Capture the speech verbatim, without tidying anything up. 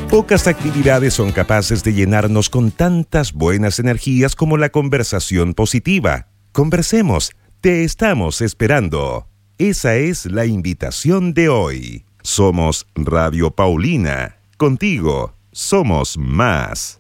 Pocas actividades son capaces de llenarnos con tantas buenas energías como la conversación positiva. Conversemos, te estamos esperando. Esa es la invitación de hoy. Somos Radio Paulina. Contigo, somos más.